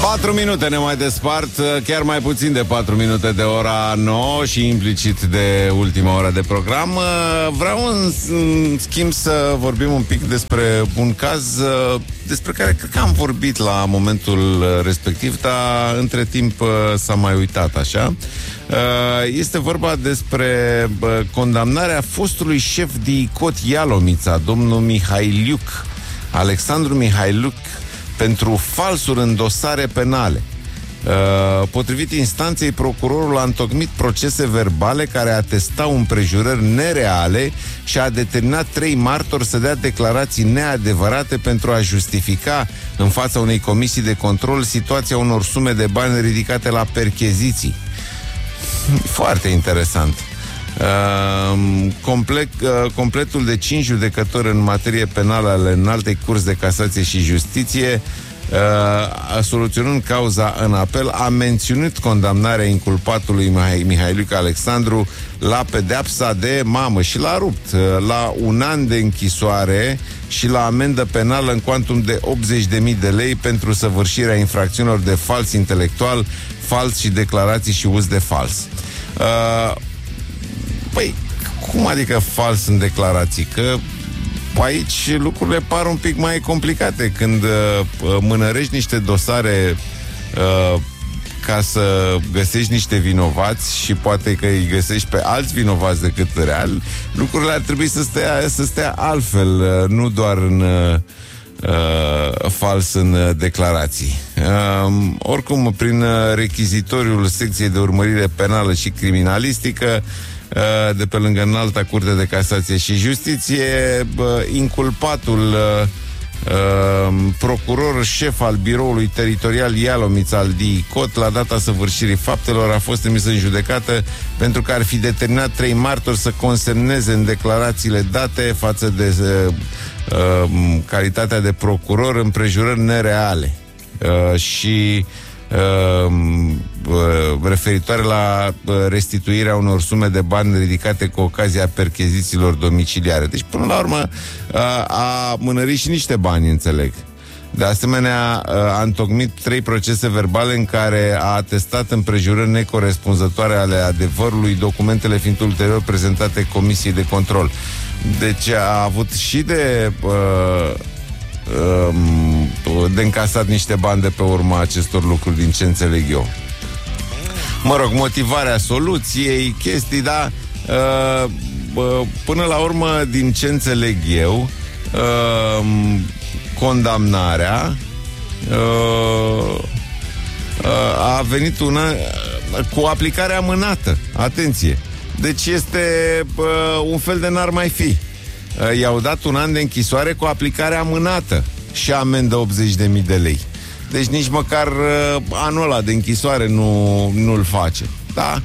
4 minute ne mai despart, chiar mai puțin de 4 minute de ora 9 și implicit de ultima oră de program. Vreau în schimb să vorbim un pic despre un caz despre care cred că am vorbit la momentul respectiv, dar între timp s-a mai uitat așa. Este vorba despre condamnarea fostului șef de ICOT Ialomița, domnul Mihailiuc, Alexandru Mihailiuc, pentru falsuri în dosare penale. Potrivit instanței, procurorul a întocmit procese verbale care atestau împrejurări nereale și a determinat 3 martori să dea declarații neadevărate pentru a justifica în fața unei comisii de control situația unor sume de bani ridicate la percheziții. Foarte interesant. Completul de 5 judecători în materie penală ale Înaltei Curți de Casație și Justiție, soluționând cauza în apel, a menționat condamnarea inculpatului Mihailiuc Alexandru la pedeapsa de mamă și l-a rupt la 1 an de închisoare și la amendă penală în cuantum de 80.000 de lei pentru săvârșirea infracțiunilor de fals intelectual, fals și declarații și uz de fals. Păi, cum adică fals în declarații? Că aici lucrurile par un pic mai complicate când mânărești niște dosare ca să găsești niște vinovați și poate că îi găsești pe alți vinovați decât real. Lucrurile ar trebui să stea altfel, nu doar în fals în declarații. Oricum, prin rechizitoriul secției de urmărire penală și criminalistică de pe lângă Înalta Curte de Casație și Justiție, inculpatul procuror șef al biroului teritorial Ialomița al DICOT, la data săvârșirii faptelor, a fost trimis în judecată pentru că ar fi determinat 3 martori să consemneze în declarațiile date față de calitatea de procuror împrejurări nereale și referitoare la restituirea unor sume de bani ridicate cu ocazia perchezițiilor domiciliare. Deci, până la urmă, a mânărit și niște bani, înțeleg. De asemenea, a întocmit 3 procese verbale în care a atestat împrejurări necorespunzătoare ale adevărului, documentele fiind ulterior prezentate Comisiei de Control. Deci a avut și de încasat niște bani de pe urma acestor lucruri, din ce înțeleg eu. Mă rog, motivarea soluției, chestii, dar până la urmă, din ce înțeleg eu, condamnarea a venit cu aplicare amânată. Atenție! Deci este un fel de n-ar mai fi. I-au dat 1 an de închisoare cu aplicare amânată și amendă 80.000 de lei. Deci nici măcar anul ăla de închisoare nu-l face. Da?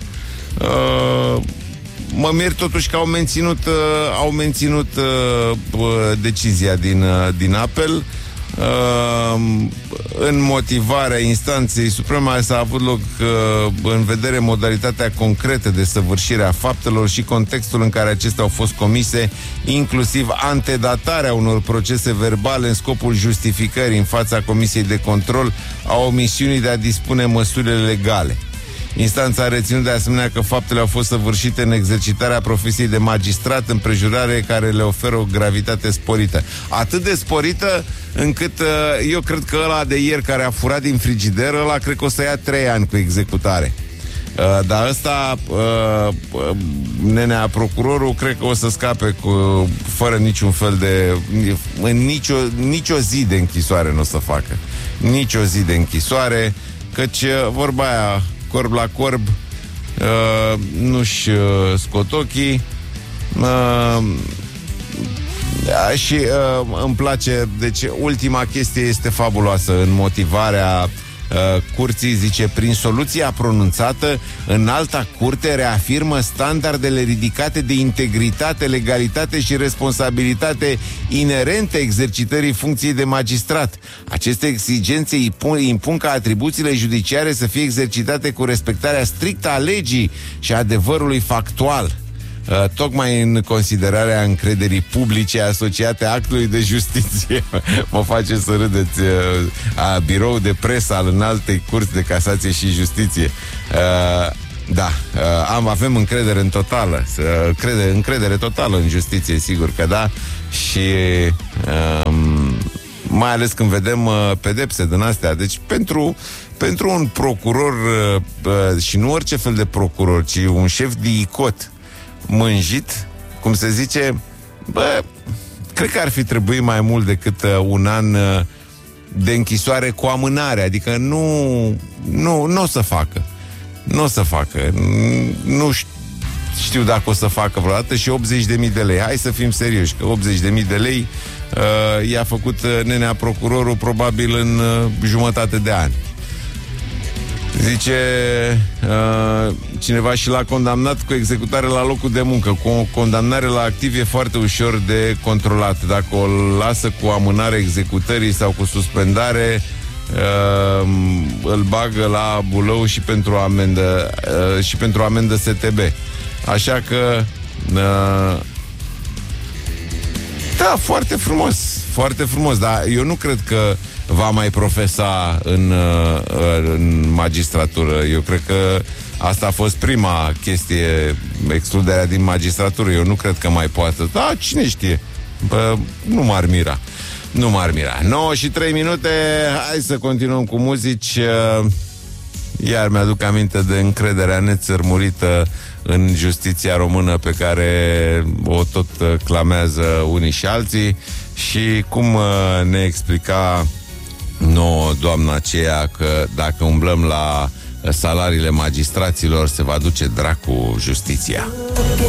Mă mir totuși că au menținut decizia din apel. În motivarea instanței supreme s-a avut loc în vedere modalitatea concretă de săvârșire a faptelor și contextul în care acestea au fost comise, inclusiv antedatarea unor procese verbale în scopul justificării în fața Comisiei de Control a omisiunii de a dispune măsurile legale. Instanța a reținut de asemenea că faptele au fost săvârșite în exercitarea profesiei de magistrat, împrejurare care le oferă o gravitate sporită. Atât de sporită încât eu cred că ăla de ieri care a furat din frigider, ăla cred că o să ia 3 ani cu executare. Dar ăsta, nenea procurorul, cred că o să scape fără niciun fel de... nicio zi de închisoare nu o să facă. Nicio zi de închisoare, căci vorba aia, corb la corb, nu-și scot ochii. Și îmi place, deci ultima chestie este fabuloasă în motivarea curții, zice: prin soluția pronunțată, Înalta Curte reafirmă standardele ridicate de integritate, legalitate și responsabilitate inerente exercitării funcției de magistrat. Aceste exigențe impun ca atribuțiile judiciare să fie exercitate cu respectarea strictă a legii și a adevărului factual. tocmai în considerarea încrederii publice asociate actului de justiție. Mă face să râdeți. Birou de presă al Înaltei Curți de Casație și Justiție. Da, avem încredere în totală, încredere totală în justiție, sigur că da. Și mai ales când vedem pedepse din astea. Deci pentru un procuror, și nu orice fel de procuror, ci un șef de ICOT mânjit, cum se zice, cred că ar fi trebuit mai mult decât un an de închisoare cu amânare. Adică nu o să facă. Nu o să facă. Nu știu dacă o să facă vreodată. Și 80.000 de lei. Hai să fim serioși, că 80.000 de lei i-a făcut nenea procurorul probabil în jumătate de an. Zice cineva, și l-a condamnat cu executare la locul de muncă. Cu o condamnare la activ e foarte ușor de controlat. Dacă o lasă cu amânare executării sau cu suspendare, îl bagă la bulău și pentru amendă STB. Așa că da, foarte frumos. Foarte frumos, dar eu nu cred că va mai profesa în magistratură. Eu cred că asta a fost prima chestie, excluderea din magistratură. Eu nu cred că mai poate. Da, cine știe? Nu m-ar mira. 9 și 3 minute. Hai să continuăm cu muzici. Iar mi-aduc aminte de încrederea nețărmurită în justiția română pe care o tot clamează unii și alții. Și cum ne explica nouă doamna aceea că dacă umblăm la salariile magistraților se va duce dracu justiția.